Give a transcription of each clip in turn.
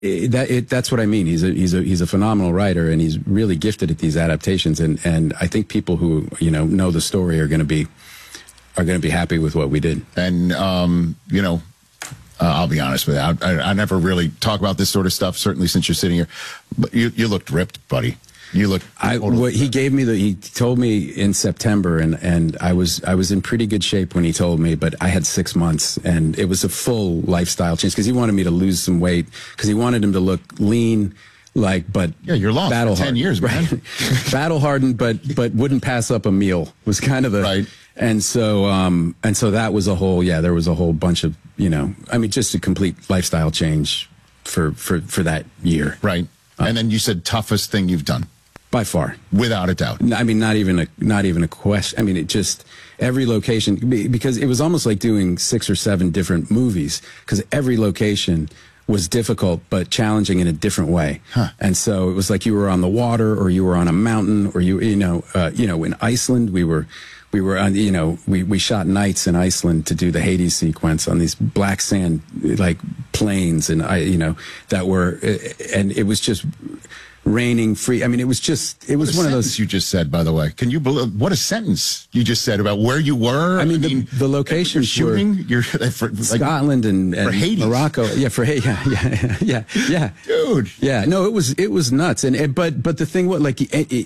That's what I mean. He's a phenomenal writer, and he's really gifted at these adaptations. And I think people who know the story are going to be happy with what we did. And I'll be honest with you. I never really talk about this sort of stuff. Certainly since you're sitting here, but you looked ripped, buddy. You look. He told me in September, and I was in pretty good shape when he told me, but I had 6 months, and it was a full lifestyle change because he wanted me to lose some weight because he wanted him to look lean, but you're long for 10 years, man. Right? Battle hardened, but wouldn't pass up a meal was kind of the right. And so that was there was a whole bunch of just a complete lifestyle change for that year, right? And then you said toughest thing you've done. By far. Without a doubt. I mean, not even a question. I mean, it just, every location, because it was almost like doing 6 or 7 different movies, because every location was difficult but challenging in a different way. Huh. And so it was like you were on the water, or you were on a mountain, or in Iceland, we were on, we shot nights in Iceland to do the Hades sequence on these black sand, like, plains, and and it was just raining free. I mean, it was one of those. You just said, by the way, can you believe what a sentence you just said about where you were? I mean, the locations shooting. You're Scotland and Morocco. Yeah, yeah, dude. Yeah, no, it was nuts. But the thing was, like,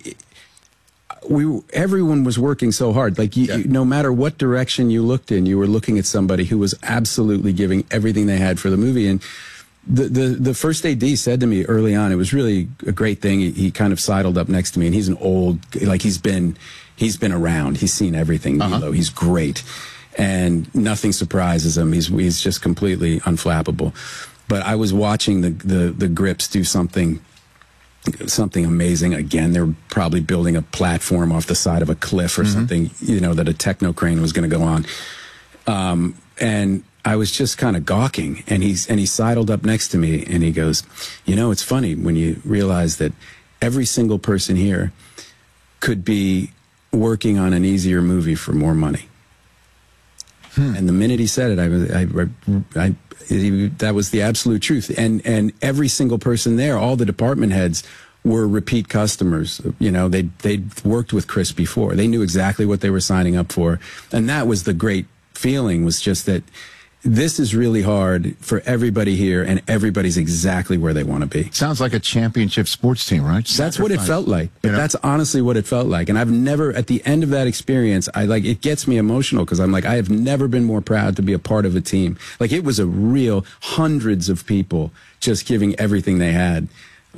everyone was working so hard. Like, no matter what direction you looked in, you were looking at somebody who was absolutely giving everything they had for the movie. And the first AD said to me early on, it was really a great thing. He kind of sidled up next to me, and he's an old, like, he's been around. He's seen everything. Milo. He's great, and nothing surprises him. He's just completely unflappable. But I was watching the Grips do something amazing. Again, they're probably building a platform off the side of a cliff or something, that a techno crane was going to go on. And I was just kind of gawking, and he sidled up next to me, and he goes, it's funny when you realize that every single person here could be working on an easier movie for more money. And the minute he said it, that was the absolute truth. And every single person there, all the department heads, were repeat customers. They'd worked with Chris before. They knew exactly what they were signing up for. And that was the great feeling, was just that this is really hard for everybody here, and everybody's exactly where they want to be. Sounds like a championship sports team, right? That's what it felt like. But that's honestly what it felt like. And I've never, at the end of that experience, it gets me emotional, because I'm like, I have never been more proud to be a part of a team. Like, it was a real hundreds of people just giving everything they had.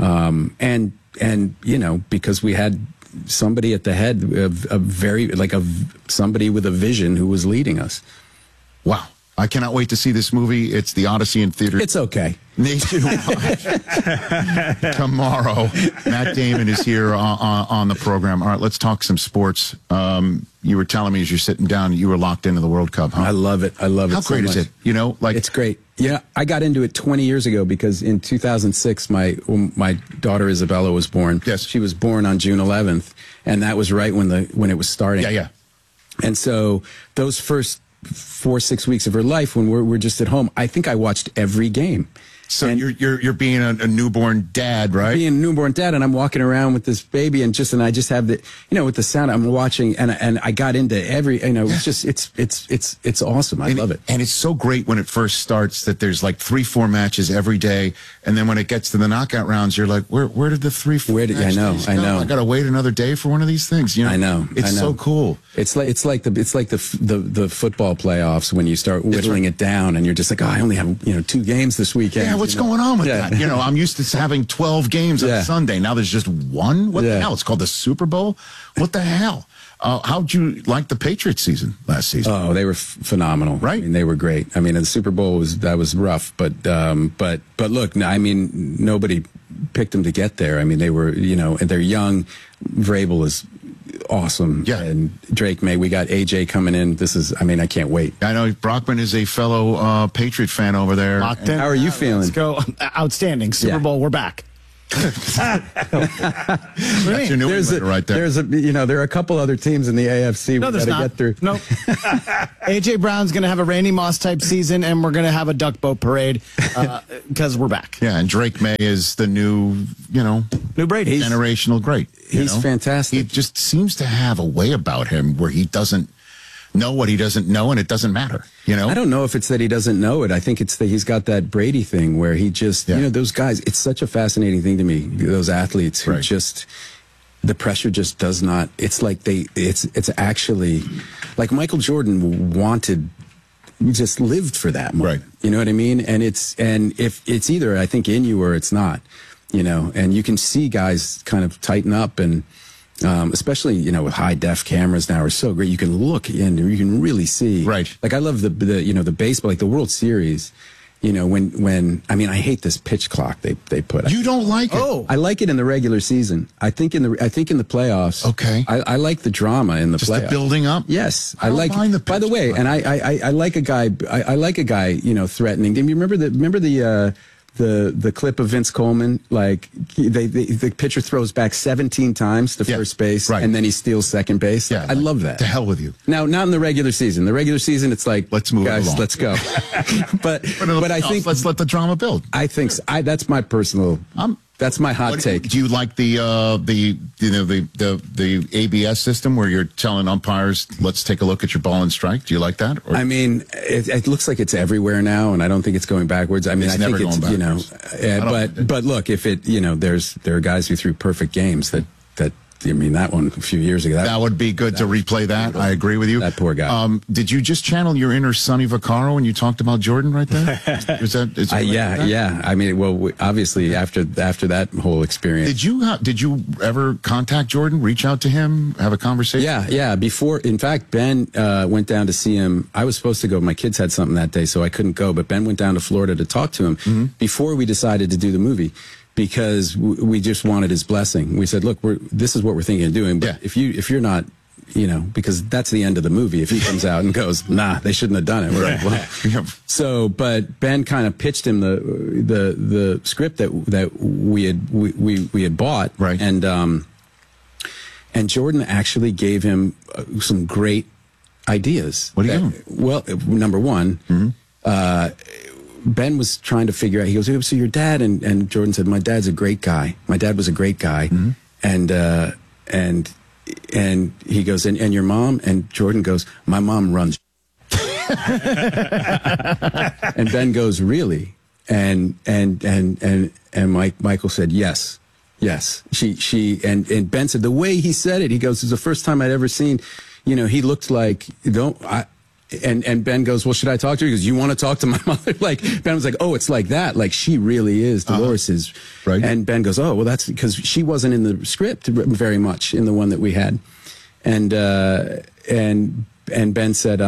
Because we had somebody at the head of somebody with a vision who was leading us. Wow. I cannot wait to see this movie. It's The Odyssey in theaters. It's okay. Nationwide. Tomorrow. Matt Damon is here on the program. All right, let's talk some sports. You were telling me as you're sitting down, you were locked into the World Cup, huh? I love it. How great is it? It's great. Yeah, I got into it 20 years ago because in 2006, my daughter Isabella was born. Yes. She was born on June 11th, and that was right when it was starting. Yeah. And so those first 4-6 weeks of her life, when we're just at home, I think I watched every game. So you're being a newborn dad, right? Being a newborn dad, and I'm walking around with this baby, and I just have the, with the sound, I'm watching, and I got into every, it's just, it's awesome. I love it. And it's so great when it first starts that there's like 3-4 matches every day, and then when it gets to the knockout rounds, you're like, where did the 3-4 matches I know. I gotta wait another day for one of these things. I know. It's so cool. It's like the football playoffs when you start whittling it down, and you're just like, I only have 2 games this weekend. Yeah, what's going on with that? I'm used to having 12 games on Sunday. Now there's just one? What the hell? It's called the Super Bowl? What the hell? How'd you like the Patriots season last season? Oh, they were phenomenal. Right? I mean, they were great. I mean, the Super Bowl was rough, but look, I mean, nobody picked them to get there. I mean, they were, and they're young. Vrabel is awesome. Yeah. And Drake May, we got AJ coming in. I can't wait. I know Brockman is a fellow Patriot fan over there. Locked in. How are you feeling? Let's go. Outstanding. Super Bowl, we're back. That's your New England right there. There are a couple other teams in the AFC. No, there's not. Get through. Nope. AJ Brown's going to have a Randy Moss type season, and we're going to have a duck boat parade because we're back. Yeah, and Drake May is the new Brady, generational great. He's fantastic. He just seems to have a way about him where he doesn't know what he doesn't know, and it doesn't matter. I don't know if it's that he doesn't know it. I think it's that he's got that Brady thing where he just, those guys. It's such a fascinating thing to me. Those athletes who just, the pressure just does not. It's like it's actually like Michael Jordan just lived for that moment. Right. You know what I mean? And if it's either I think in you or it's not. And you can see guys kind of tighten up and. Especially, with high def cameras now are so great. You can look in, you can really see. Right. Like I love the baseball, like the World Series. When I hate this pitch clock they put. You don't like it? Oh, I like it in the regular season. I think in the playoffs. Okay. I like the drama in the playoffs. Just building up. Yes, I like. By the way, and I like a guy. I like a guy. Threatening. Do you remember the clip of Vince Coleman, like the pitcher throws back 17 times to first base, and then he steals second base. Yeah, I love that. To hell with you. Now, not in the regular season. The regular season, it's like, let's move guys, along. let's go. but I think let's let the drama build. I think so. That's my personal. That's my hot take. Do you like the ABS system where you're telling umpires, let's take a look at your ball and strike? Do you like that? Or? It looks like it's everywhere now, and I don't think it's going backwards. I think it's but look, if there are guys who threw perfect games that that one a few years ago. That would be good to replay that. I agree with you. That poor guy. Did you just channel your inner Sonny Vaccaro when you talked about Jordan right there? Yeah. Obviously after that whole experience. Did you ever contact Jordan? Reach out to him? Have a conversation? Yeah. Before, in fact, Ben went down to see him. I was supposed to go. My kids had something that day, so I couldn't go. But Ben went down to Florida to talk to him before we decided to do the movie. Because we just wanted his blessing. We said, look, this is what we're thinking of doing. But if you're not, because that's the end of the movie. If he comes out and goes, nah, they shouldn't have done it. We're like, well. So, but Ben kind of pitched him the script that we had bought. Right. And Jordan actually gave him some great ideas. What do you do? Well, number one, Ben was trying to figure out, he goes, so your dad, and Jordan said, my dad's a great guy. My dad was a great guy. And he goes, and your mom? And Jordan goes, my mom runs. And Ben goes, really? And Michael said, yes. She, and Ben said, the way he said it, he goes, it's the first time I'd ever seen, he looked like, and Ben goes, well, should I talk to her? He goes, you want to talk to my mother? Like, Ben was like, oh, it's like that. Like, she really is. Dolores is. Right. And Ben goes, oh, well, that's because she wasn't in the script very much in the one that we had. And Ben said,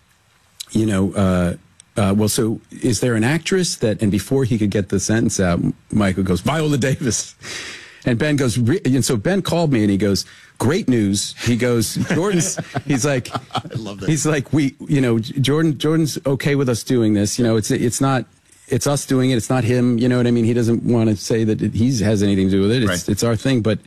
well, so is there an actress that, and before he could get the sentence out, Michael goes, Viola Davis. And Ben goes, and so Ben called me and he goes, great news. He goes, he's like, I love that. He's like, Jordan's okay with us doing this. It's us doing it. It's not him. You know what I mean? He doesn't want to say that he has anything to do with it. It's our thing. But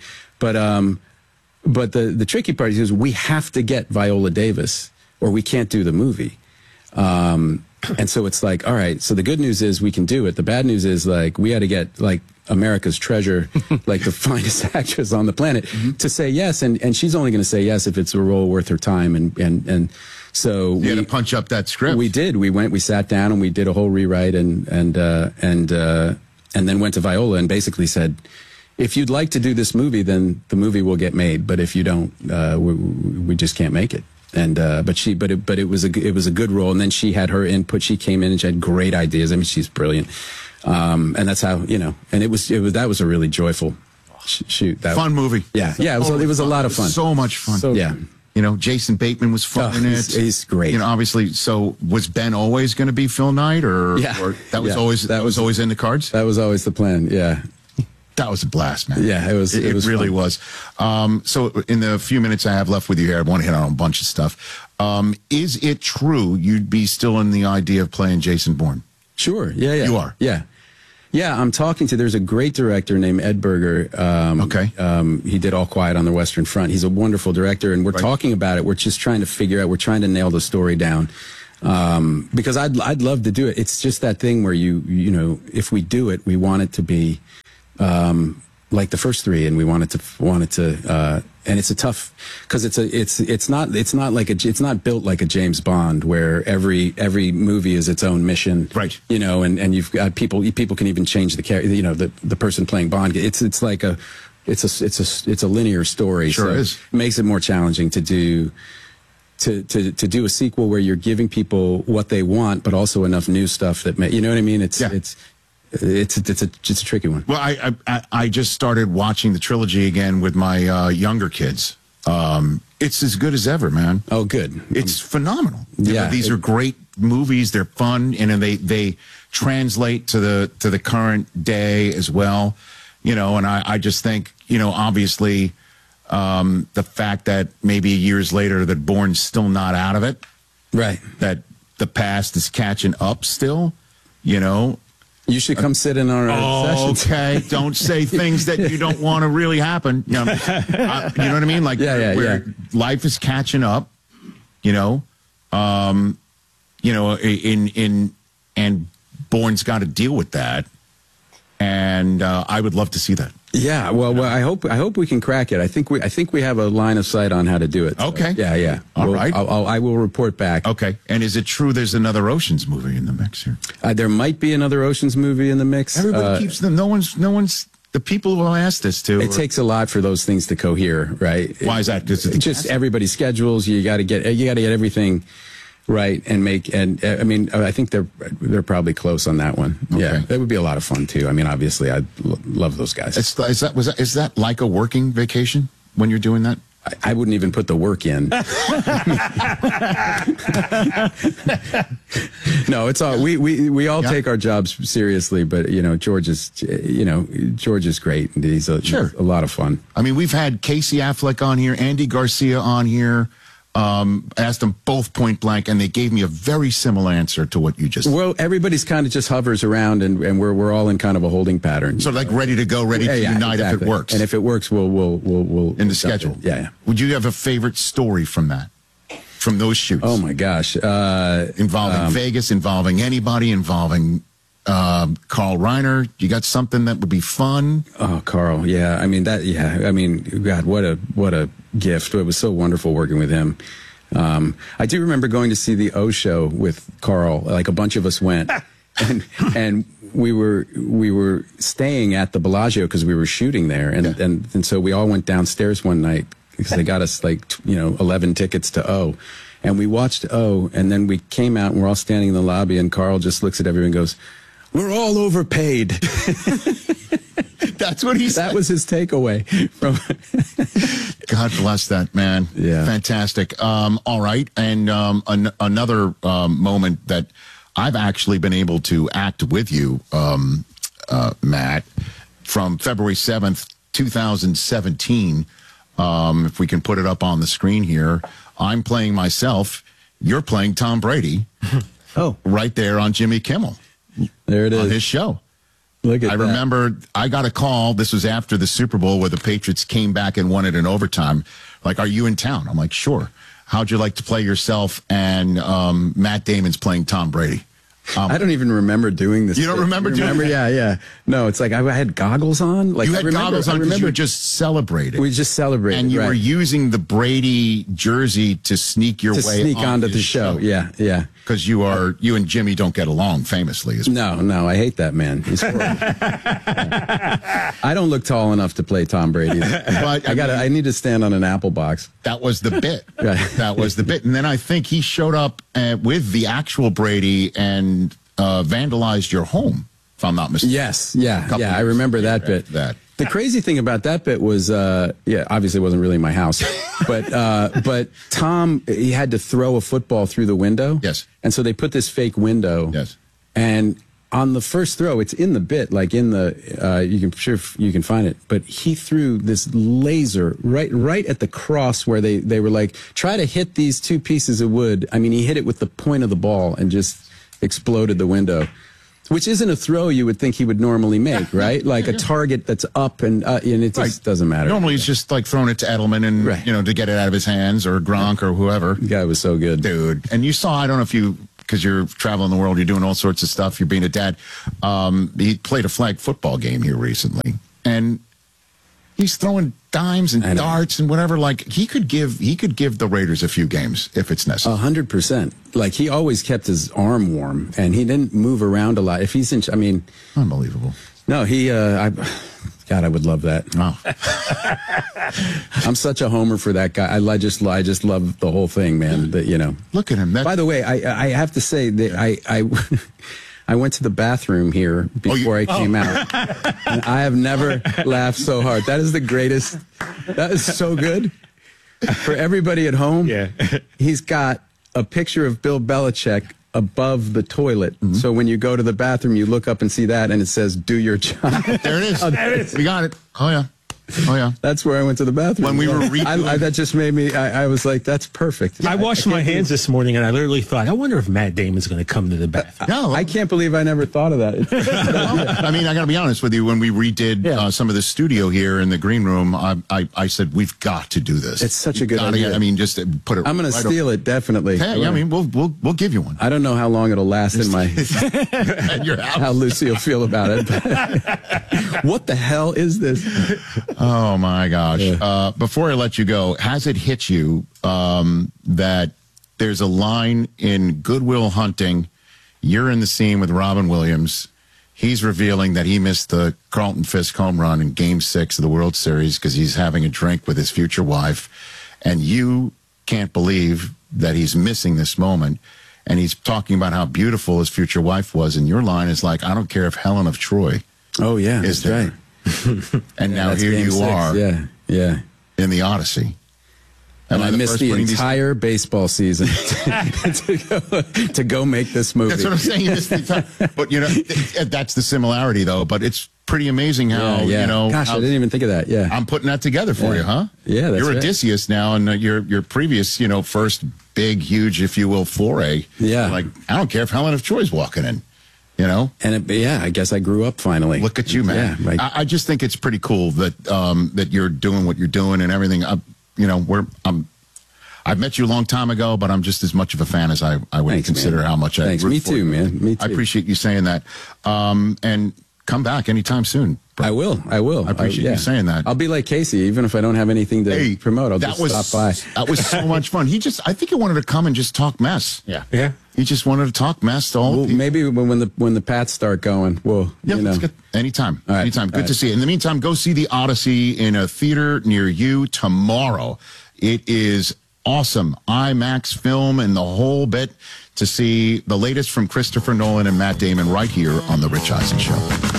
the tricky part is we have to get Viola Davis or we can't do the movie. And so it's like, all right, so the good news is we can do it. The bad news is like, we had to get like America's treasure, like the finest actress on the planet to say yes. And she's only going to say yes if it's a role worth her time. And so you had to punch up that script. We did. We sat down and we did a whole rewrite and then went to Viola and basically said, if you'd like to do this movie, then the movie will get made. But if you don't, we just can't make it. And but it was a good role, and then she had her input. She came in and she had great ideas. I mean, she's brilliant, and that's how And that was a really joyful shoot. Fun movie. Yeah. It was a lot of fun. So much fun. So, yeah. Jason Bateman was fun in it. He's great. Obviously. So was Ben always going to be Phil Knight, or that was always in the cards? That was always the plan. Yeah. That was a blast, man. Yeah, it was. It really fun. was. So, in the few minutes I have left with you here, I want to hit on a bunch of stuff. Is it true you'd be still in the idea of playing Jason Bourne? Sure. Yeah. You are. Yeah. Yeah, I'm talking to. There's a great director named Ed Berger. He did All Quiet on the Western Front. He's a wonderful director, and we're talking about it. We're just trying to figure out. We're trying to nail the story down. Because I'd love to do it. It's just that thing where you know, if we do it, we want it to be like the first three, and we want it to. And it's a tough, because it's not built like a James Bond where every movie is its own mission, right? You know, and you've got people can even change the character. You know, the person playing Bond. It's like a linear story. Sure so is. It makes it more challenging to do. To do a sequel where you're giving people what they want, but also enough new stuff that you know what I mean. It's a tricky one. Well, I just started watching the trilogy again with my younger kids. It's as good as ever, man. Oh, good. It's phenomenal. Yeah, these are great movies. They're fun, and they translate to the current day as well. You know, and I just think, you know, obviously. The fact that maybe years later that Bourne's still not out of it, right? That the past is catching up still, you know. You should come sit in on our sessions. Okay, don't say things that you don't want to really happen. You know what I mean? Like, life is catching up. You know, and Bourne's got to deal with that, and I would love to see that. Yeah, well, I hope we can crack it. I think we have a line of sight on how to do it. So. Okay. Yeah. All right. I will report back. Okay. And is it true there's another Ocean's movie in the mix here? There might be another Ocean's movie in the mix. Everybody keeps them. No one's. The people who asked this to. It takes a lot for those things to cohere, right? Why is that? Just everybody's schedules. You got to get everything. Right, and I mean, I think they're probably close on that one. Okay. Yeah, that would be a lot of fun too. I mean, obviously, I love those guys. Is that like a working vacation when you're doing that? I wouldn't even put the work in. No, it's all we all take our jobs seriously, but you know, George is great, and he's a lot of fun. I mean, we've had Casey Affleck on here, Andy Garcia on here. Asked them both point blank, and they gave me a very similar answer to what you just said. Well, everybody's kind of just hovers around, and we're all in kind of a holding pattern. So like ready to go, ready to unite if it works. And if it works, we'll in the schedule. Yeah. Would you have a favorite story from those shoots? Oh my gosh, involving Vegas, involving anybody, involving Carl Reiner. You got something that would be fun? Oh, Carl, yeah. I mean God, what a gift. It was so wonderful working with him. I do remember going to see the O Show with Carl. Like a bunch of us went, and we were staying at the Bellagio because we were shooting there, and so we all went downstairs one night because they got us 11 tickets to O, and we watched O, and then we came out and we're all standing in the lobby, and Carl just looks at everyone and goes, "We're all overpaid." That's what he said. That was his takeaway from. God bless that man. Yeah, fantastic. All right, and another moment that I've actually been able to act with you, Matt, from February 7th, 2017. If we can put it up on the screen here, I'm playing myself. You're playing Tom Brady. Oh, right there on Jimmy Kimmel. There it is. On his show. Look at that. I remember I got a call. This was after the Super Bowl where the Patriots came back and won it in overtime. Like, are you in town? I'm like, sure. How'd you like to play yourself? And Matt Damon's playing Tom Brady. I don't even remember doing this. You don't remember doing it? Yeah. No, it's like I had goggles on. Like you had goggles on because you were just celebrating. We just celebrated. And you were using the Brady jersey to sneak your way sneak onto the show. Yeah. Because you and Jimmy don't get along famously. No, I hate that man. He's horrible. I don't look tall enough to play Tom Brady. But I need to stand on an apple box. That was the bit. Right. That was the bit. And then I think he showed up with the actual Brady and vandalized your home, if I'm not mistaken. Yes. Yeah. I remember that bit. The crazy thing about that bit was, obviously it wasn't really my house, but Tom, he had to throw a football through the window. Yes. And so they put this fake window. Yes. And on the first throw, it's in the bit, like in the, you can find it, but he threw this laser right at the cross where they were like, try to hit these two pieces of wood. I mean, he hit it with the point of the ball and just exploded the window. Which isn't a throw you would think he would normally make, right? Like a target that's up and it just doesn't matter. Normally, he's just like throwing it to Edelman and, to get it out of his hands or Gronk or whoever. The guy was so good. Dude. And you saw, I don't know if you, because you're traveling the world, you're doing all sorts of stuff, you're being a dad. He played a flag football game here recently. And he's throwing dimes and darts and whatever. Like he could give the Raiders a few games if it's necessary. 100%. Like he always kept his arm warm and he didn't move around a lot. If he's in, Unbelievable. No, God, I would love that. Oh. I'm such a homer for that guy. I just love the whole thing, man. Look at him. By the way, I have to say that I went to the bathroom here before I came out. And I have never laughed so hard. That is the greatest. That is so good. For everybody at home, he's got a picture of Bill Belichick above the toilet. Mm-hmm. So when you go to the bathroom, you look up and see that, and it says, "Do your job." There it is. There it is. We got it. Oh, yeah. Oh, yeah. That's where I went to the bathroom. When we were that just made me, I was like, that's perfect. I washed my hands this morning, and I literally thought, I wonder if Matt Damon's going to come to the bathroom. No, I can't believe I never thought of that. I mean, I got to be honest with you. When we redid some of the studio here in the green room, I said, we've got to do this. It's such a good idea. I mean, just put it. I'm going to steal it, definitely. Hey, I mean, we'll give you one. I don't know how long it'll last in my at your house. How Lucy will feel about it. What the hell is this? Oh my gosh. Yeah. Before I let you go, has it hit you that there's a line in Good Will Hunting? You're in the scene with Robin Williams. He's revealing that he missed the Carlton Fisk home run in Game 6 of the World Series because he's having a drink with his future wife. And you can't believe that he's missing this moment. And he's talking about how beautiful his future wife was. And your line is like, I don't care if Helen of Troy. Oh, yeah. Is there. Right. And now here you 6. are in the Odyssey. And I missed the entire baseball season to go make this movie. That's what I'm saying. But, that's the similarity, though. But it's pretty amazing how, Gosh, I didn't even think of that. Yeah. I'm putting that together for you, huh? Yeah, that's You're right. Odysseus now, and your previous, first big, huge, if you will, foray. Yeah. Like, I don't care if Helen of Troy's walking in. And I guess I grew up finally. Look at you, man. Yeah, I just think it's pretty cool that that you're doing what you're doing and everything. I've met you a long time ago, but I'm just as much of a fan as I would consider man. how much I Thanks. root Me for too, you. man. Me too. I appreciate you saying that. And come back anytime soon. I will. I appreciate you saying that. I'll be like Casey, even if I don't have anything to promote. I'll just stop by. That was so much fun. I think he wanted to come and just talk mess. Yeah. He just wanted to talk mess to all people. Maybe when the Pats start going, anytime. All right. Anytime. Good to see you. In the meantime, go see The Odyssey in a theater near you tomorrow. It is awesome. IMAX film and the whole bit to see the latest from Christopher Nolan and Matt Damon right here on The Rich Eisen Show.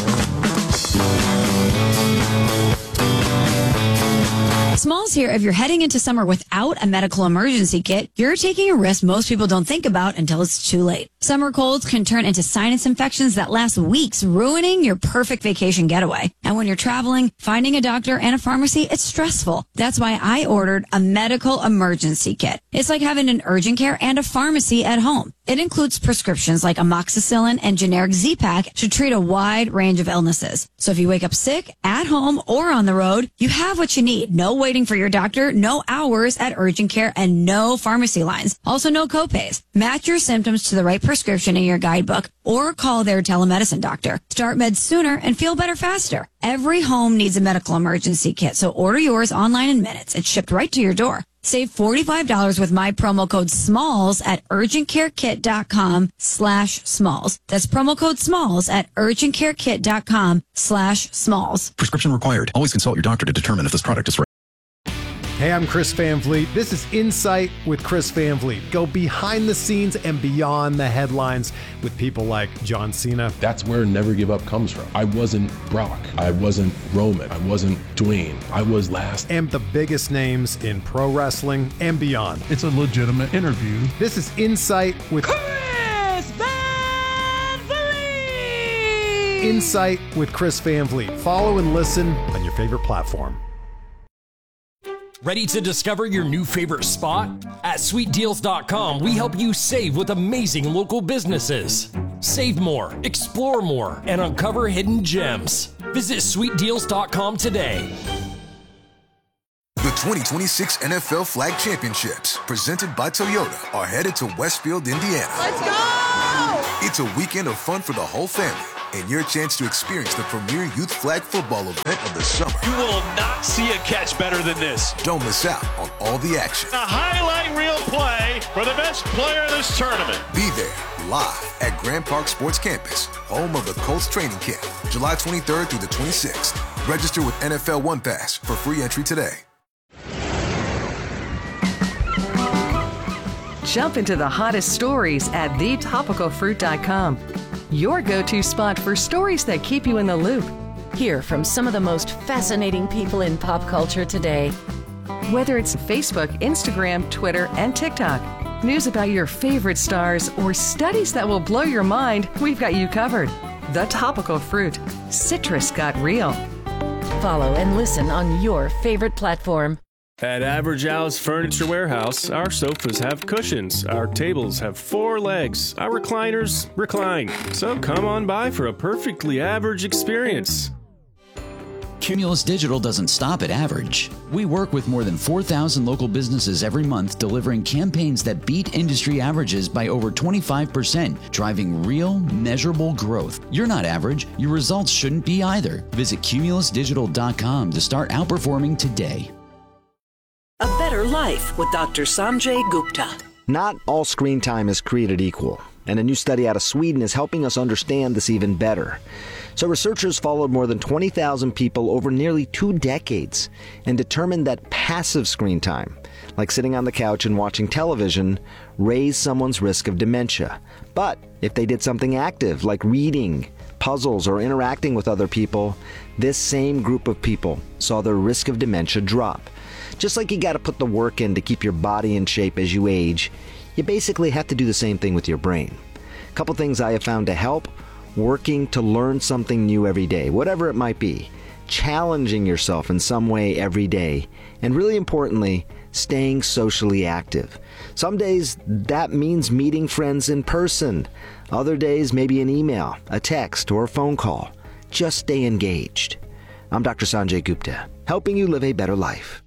Smalls here. If you're heading into summer without a medical emergency kit, you're taking a risk most people don't think about until it's too late. Summer colds can turn into sinus infections that last weeks, ruining your perfect vacation getaway. And when you're traveling, finding a doctor and a pharmacy, it's stressful. That's why I ordered a medical emergency kit. It's like having an urgent care and a pharmacy at home. It includes prescriptions like amoxicillin and generic Z-Pak to treat a wide range of illnesses. So if you wake up sick, at home, or on the road, you have what you need. No waiting for your doctor, no hours at urgent care, and no pharmacy lines. Also, no copays. Match your symptoms to the right prescription in your guidebook or call their telemedicine doctor. Start meds sooner and feel better faster. Every home needs a medical emergency kit, so order yours online in minutes. It's shipped right to your door. Save $45 with my promo code SMALLS at urgentcarekit.com/smalls. That's promo code SMALLS at urgentcarekit.com/smalls. Prescription required. Always consult your doctor to determine if this product is right. Hey, I'm Chris Van Vliet. This is Insight with Chris Van Vliet. Go behind the scenes and beyond the headlines with people like John Cena. That's where Never Give Up comes from. I wasn't Brock. I wasn't Roman. I wasn't Dwayne. I was last. And the biggest names in pro wrestling and beyond. It's a legitimate interview. This is Insight with Chris Van Vliet. Insight with Chris Van Vliet. Follow and listen on your favorite platform. Ready to discover your new favorite spot? At sweetdeals.com, we help you save with amazing local businesses. Save more, explore more, and uncover hidden gems. Visit sweetdeals.com today. The 2026 NFL Flag Championships, presented by Toyota, are headed to Westfield, Indiana. Let's go! It's a weekend of fun for the whole family and your chance to experience the premier youth flag football event of the summer. You will not see a catch better than this. Don't miss out on all the action. A highlight reel play for the best player of this tournament. Be there live at Grand Park Sports Campus, home of the Colts training camp, July 23rd through the 26th. Register with NFL One Pass for free entry today. Jump into the hottest stories at thetopicalfruit.com. Your go-to spot for stories that keep you in the loop. Hear from some of the most fascinating people in pop culture today. Whether it's Facebook, Instagram, Twitter, and TikTok, news about your favorite stars, or studies that will blow your mind, we've got you covered. The Topical Fruit. Citrus got real. Follow and listen on your favorite platform. At Average Al's Furniture Warehouse, our sofas have cushions, our tables have 4 legs, our recliners recline. So come on by for a perfectly average experience. Cumulus Digital doesn't stop at average. We work with more than 4,000 local businesses every month, delivering campaigns that beat industry averages by over 25%, driving real, measurable growth. You're not average. Your results shouldn't be either. Visit cumulusdigital.com to start outperforming today. A Better Life with Dr. Sanjay Gupta. Not all screen time is created equal, and a new study out of Sweden is helping us understand this even better. So researchers followed more than 20,000 people over nearly 2 decades and determined that passive screen time, like sitting on the couch and watching television, raised someone's risk of dementia. But if they did something active, like reading, puzzles, or interacting with other people, this same group of people saw their risk of dementia drop. Just like you got to put the work in to keep your body in shape as you age, you basically have to do the same thing with your brain. A couple things I have found to help: working to learn something new every day, whatever it might be, challenging yourself in some way every day, and really importantly, staying socially active. Some days that means meeting friends in person. Other days, maybe an email, a text, or a phone call. Just stay engaged. I'm Dr. Sanjay Gupta, helping you live a better life.